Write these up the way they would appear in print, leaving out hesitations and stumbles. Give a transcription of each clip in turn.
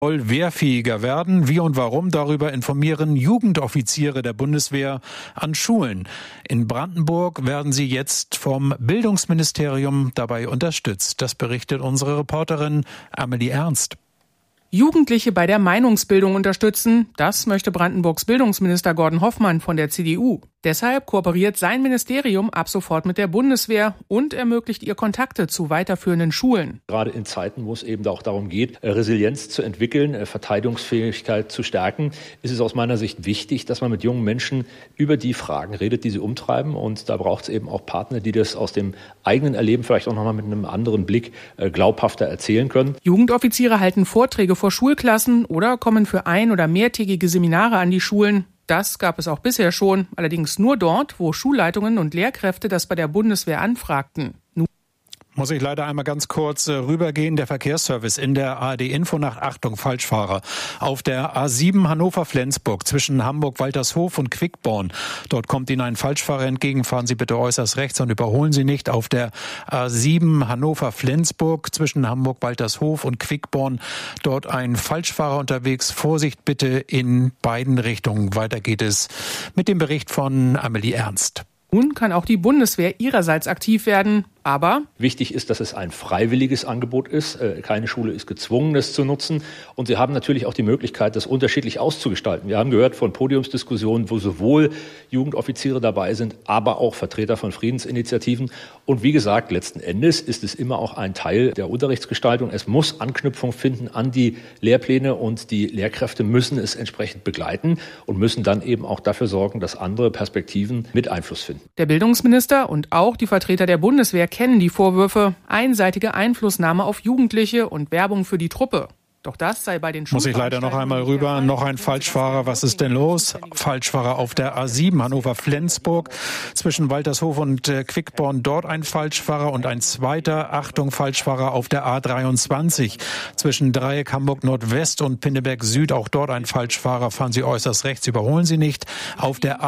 soll wehrfähiger werden. Wie und warum, darüber informieren Jugendoffiziere der Bundeswehr an Schulen. In Brandenburg werden sie jetzt vom Bildungsministerium dabei unterstützt. Das berichtet unsere Reporterin Amelie Ernst. Jugendliche bei der Meinungsbildung unterstützen, das möchte Brandenburgs Bildungsminister Gordon Hoffmann von der CDU. Deshalb kooperiert sein Ministerium ab sofort mit der Bundeswehr und ermöglicht ihr Kontakte zu weiterführenden Schulen. Gerade in Zeiten, wo es eben auch darum geht, Resilienz zu entwickeln, Verteidigungsfähigkeit zu stärken, ist es aus meiner Sicht wichtig, dass man mit jungen Menschen über die Fragen redet, die sie umtreiben. Und da braucht es eben auch Partner, die das aus dem eigenen Erleben vielleicht auch nochmal mit einem anderen Blick glaubhafter erzählen können. Jugendoffiziere halten Vorträge vor Schulklassen oder kommen für ein- oder mehrtägige Seminare an die Schulen. Das gab es auch bisher schon, allerdings nur dort, wo Schulleitungen und Lehrkräfte das bei der Bundeswehr anfragten. Muss ich leider einmal ganz kurz rübergehen. Der Verkehrsservice in der ARD-Infonacht. Achtung, Falschfahrer. Auf der A7 Hannover-Flensburg zwischen Hamburg-Waltershof und Quickborn. Dort kommt Ihnen ein Falschfahrer entgegen. Fahren Sie bitte äußerst rechts und überholen Sie nicht. Auf der A7 Hannover-Flensburg zwischen Hamburg-Waltershof und Quickborn. Dort ein Falschfahrer unterwegs. Vorsicht bitte in beiden Richtungen. Weiter geht es mit dem Bericht von Amelie Ernst. Nun kann auch die Bundeswehr ihrerseits aktiv werden, aber wichtig ist, dass es ein freiwilliges Angebot ist. Keine Schule ist gezwungen, das zu nutzen. Und Sie haben natürlich auch die Möglichkeit, das unterschiedlich auszugestalten. Wir haben gehört von Podiumsdiskussionen, wo sowohl Jugendoffiziere dabei sind, aber auch Vertreter von Friedensinitiativen. Und wie gesagt, letzten Endes ist es immer auch ein Teil der Unterrichtsgestaltung. Es muss Anknüpfung finden an die Lehrpläne und die Lehrkräfte müssen es entsprechend begleiten und müssen dann eben auch dafür sorgen, dass andere Perspektiven mit Einfluss finden. Der Bildungsminister und auch die Vertreter der Bundeswehr kennen die Vorwürfe, einseitige Einflussnahme auf Jugendliche und Werbung für die Truppe. Doch das sei bei den Muss ich leider noch einmal rüber. Noch ein Falschfahrer. Was ist denn los? Falschfahrer auf der A7 Hannover-Flensburg zwischen Waltershof und Quickborn. Dort ein Falschfahrer und ein zweiter, Achtung, Falschfahrer auf der A23 zwischen Dreieck Hamburg-Nordwest und Pinneberg-Süd. Auch dort ein Falschfahrer. Fahren Sie äußerst rechts, überholen Sie nicht. Auf der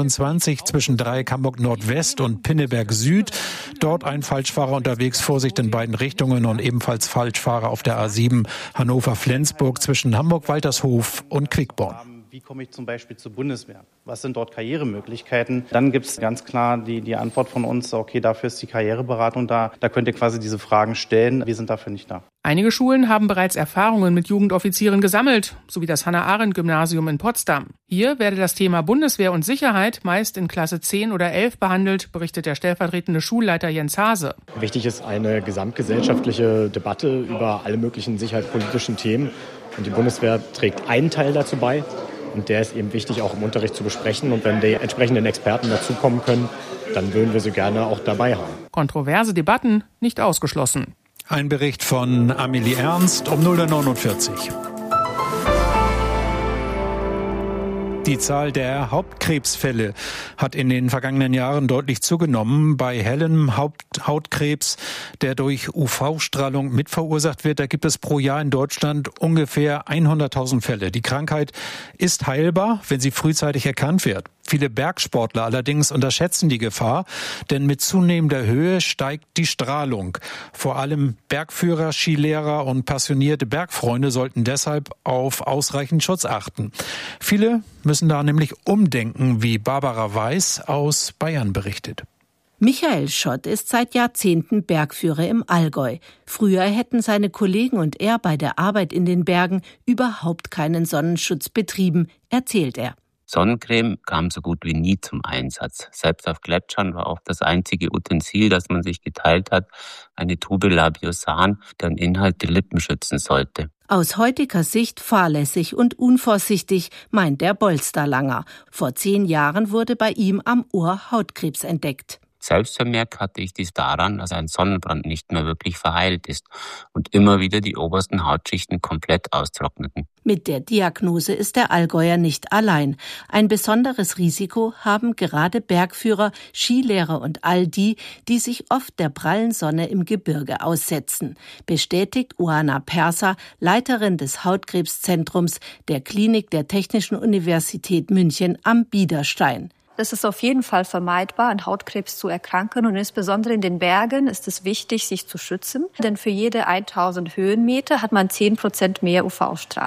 A23 zwischen Dreieck Hamburg-Nordwest und Pinneberg-Süd. Dort ein Falschfahrer unterwegs. Vorsicht in beiden Richtungen und ebenfalls Falschfahrer auf der A7 Hannover-Flensburg zwischen Hamburg-Waltershof und Quickborn. Wie komme ich zum Beispiel zur Bundeswehr? Was sind dort Karrieremöglichkeiten? Dann gibt es ganz klar die Antwort von uns, okay, dafür ist die Karriereberatung da. Da könnt ihr quasi diese Fragen stellen. Wir sind dafür nicht da. Einige Schulen haben bereits Erfahrungen mit Jugendoffizieren gesammelt, so wie das Hannah-Arendt-Gymnasium in Potsdam. Hier werde das Thema Bundeswehr und Sicherheit meist in Klasse 10 oder 11 behandelt, berichtet der stellvertretende Schulleiter Jens Hase. Wichtig ist eine gesamtgesellschaftliche Debatte über alle möglichen sicherheitspolitischen Themen. Und die Bundeswehr trägt einen Teil dazu bei. Und der ist eben wichtig, auch im Unterricht zu besprechen. Und wenn die entsprechenden Experten dazukommen können, dann würden wir sie gerne auch dabei haben. Kontroverse Debatten nicht ausgeschlossen. Ein Bericht von Amelie Ernst um 0:49 Uhr. Die Zahl der Hauptkrebsfälle hat in den vergangenen Jahren deutlich zugenommen. Bei hellem Hautkrebs, der durch UV-Strahlung mitverursacht wird, da gibt es pro Jahr in Deutschland ungefähr 100.000 Fälle. Die Krankheit ist heilbar, wenn sie frühzeitig erkannt wird. Viele Bergsportler allerdings unterschätzen die Gefahr, denn mit zunehmender Höhe steigt die Strahlung. Vor allem Bergführer, Skilehrer und passionierte Bergfreunde sollten deshalb auf ausreichend Schutz achten. Viele müssen da nämlich umdenken, wie Barbara Weiß aus Bayern berichtet. Michael Schott ist seit Jahrzehnten Bergführer im Allgäu. Früher hätten seine Kollegen und er bei der Arbeit in den Bergen überhaupt keinen Sonnenschutz betrieben, erzählt er. Sonnencreme kam so gut wie nie zum Einsatz. Selbst auf Gletschern war auch das einzige Utensil, das man sich geteilt hat, eine Tube Labiosan, deren Inhalt die Lippen schützen sollte. Aus heutiger Sicht fahrlässig und unvorsichtig, meint der Bolsterlanger. Vor 10 Jahren wurde bei ihm am Ohr Hautkrebs entdeckt. Selbst vermerkt hatte ich dies daran, dass ein Sonnenbrand nicht mehr wirklich verheilt ist und immer wieder die obersten Hautschichten komplett austrockneten. Mit der Diagnose ist der Allgäuer nicht allein. Ein besonderes Risiko haben gerade Bergführer, Skilehrer und all die, die sich oft der prallen Sonne im Gebirge aussetzen, bestätigt Oana Perser, Leiterin des Hautkrebszentrums der Klinik der Technischen Universität München am Biederstein. Es ist auf jeden Fall vermeidbar, an Hautkrebs zu erkranken. Und insbesondere in den Bergen ist es wichtig, sich zu schützen. Denn für jede 1000 Höhenmeter hat man 10% mehr UV-Strahlung.